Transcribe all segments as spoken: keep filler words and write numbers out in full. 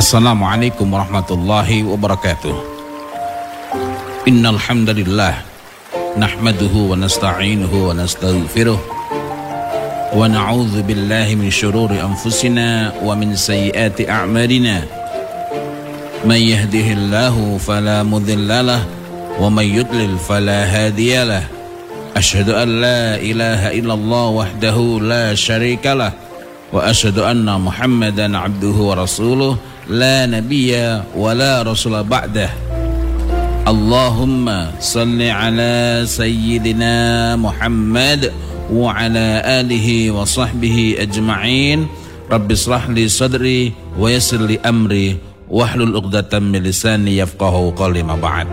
Assalamualaikum warahmatullahi wabarakatuh. Innal hamdalillah nahmaduhu wa nasta'inuhu wa nastaghfiruh wa na'udzu billahi min syururi anfusina wa min sayyiati a'malina. May yahdihillahu fala mudhillalah wa may yudlil fala hadiyalah. Asyhadu an la ilaha illallah wahdahu la syarikalah wa asyhadu anna Muhammadan abduhu wa rasuluh la nabiyya wa la rasula ba'dah. Allahumma salli ala sayyidina Muhammad wa ala alihi wa sahbihi ajma'in. Rabbi shrah li sadri wa yassir li amri wahlul 'uqdatam min lisani yafqahu qawli. Ma ba'd.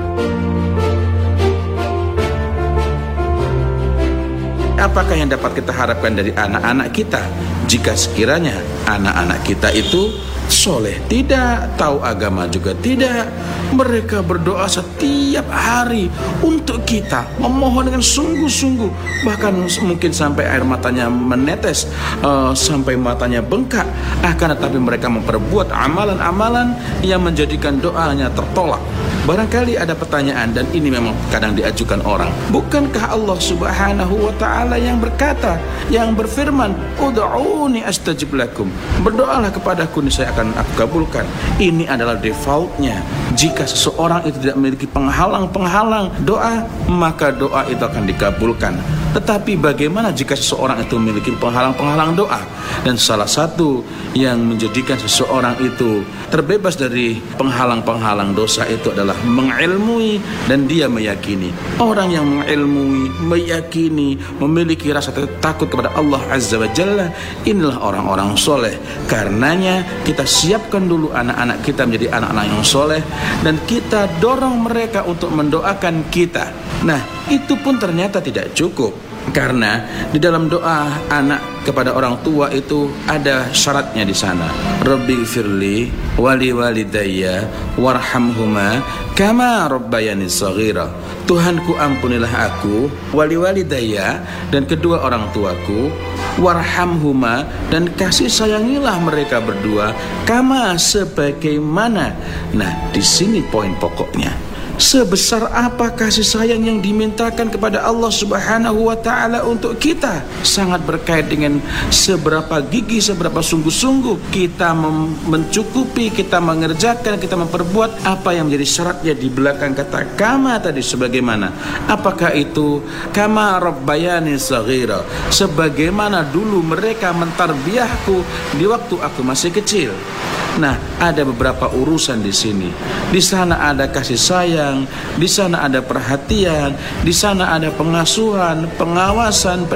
Apakah yang dapat kita harapkan dari anak-anak kita jika sekiranya anak-anak kita itu soleh? Tidak, tahu agama juga tidak. Mereka berdoa setiap hari untuk kita, memohon dengan sungguh-sungguh, bahkan mungkin sampai air matanya menetes, uh, sampai matanya bengkak. Akan tetapi mereka memperbuat amalan-amalan yang menjadikan doanya tertolak. Barangkali ada pertanyaan, dan ini memang kadang diajukan orang, bukankah Allah subhanahu wa ta'ala yang berkata, yang berfirman, ud'uni astajib lakum, berdoalah kepadaku niscaya akan aku kabulkan. Ini adalah defaultnya. Jika seseorang itu tidak memiliki penghalang-penghalang doa, maka doa itu akan dikabulkan. Tetapi bagaimana jika seseorang itu memiliki penghalang-penghalang doa? Dan salah satu yang menjadikan seseorang itu terbebas dari penghalang-penghalang dosa itu adalah mengilmui dan dia meyakini. Orang yang mengilmui, meyakini, memiliki rasa takut kepada Allah Azza wa Jalla, inilah orang-orang soleh. Karenanya kita siapkan dulu anak-anak kita menjadi anak-anak yang soleh, dan kita dorong mereka untuk mendoakan kita. Nah, itu pun ternyata tidak cukup, karena di dalam doa anak kepada orang tua itu ada syaratnya di sana. Rabbi firli wali walidayya warhamhuma kama rabbayani shaghira. Tuhanku, ampunilah aku, wali walidayya, dan kedua orang tuaku, warhamhuma, dan kasih sayangilah mereka berdua, kama, sebagaimana. Nah, di sini poin pokoknya. Sebesar apa kasih sayang yang dimintakan kepada Allah subhanahu wa ta'ala untuk kita sangat berkait dengan seberapa gigih, seberapa sungguh-sungguh kita mencukupi, kita mengerjakan, kita memperbuat apa yang menjadi syaratnya di belakang kata kama tadi. Sebagaimana, apakah itu kama rabbayani shaghira, sebagaimana dulu mereka mentarbiyahku di waktu aku masih kecil. Nah, ada beberapa urusan di sini. Di sana ada kasih sayang, di sana ada perhatian, di sana ada pengasuhan, pengawasan,